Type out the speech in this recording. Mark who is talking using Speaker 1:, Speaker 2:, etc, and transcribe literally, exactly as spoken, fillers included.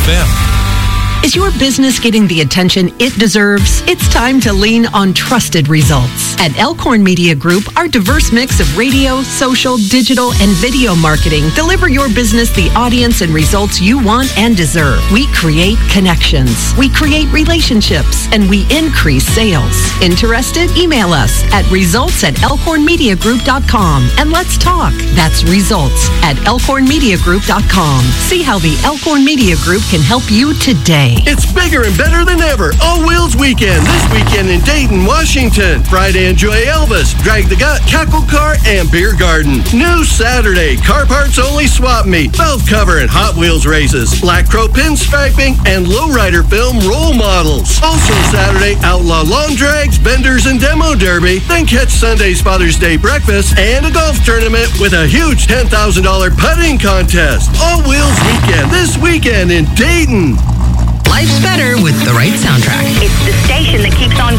Speaker 1: F M.
Speaker 2: Is your business getting the attention it deserves? It's time to lean on trusted results. At Elkhorn Media Group, our diverse mix of radio, social, digital, and video marketing deliver your business the audience and results you want and deserve. We create connections, we create relationships, and we increase sales. Interested? Email us at results at elkhorn media group dot com and let's talk. That's results at elkhorn media group dot com. See how the Elkhorn Media Group can help you today.
Speaker 3: It's bigger and better than ever. All Wheels Weekend. This weekend in Dayton, Washington. Friday, enjoy Elvis, Drag the Gut, Cackle Car, and Beer Garden. New Saturday, car parts only swap meet, valve cover and Hot Wheels races, Black Crow pinstriping, and lowrider film role models. Also Saturday, outlaw long drags, vendors, and demo derby. Then catch Sunday's Father's Day breakfast and a golf tournament with a huge ten thousand dollars putting contest. All Wheels Weekend. This weekend in Dayton.
Speaker 4: Life's better with the right soundtrack.
Speaker 5: It's the station that keeps on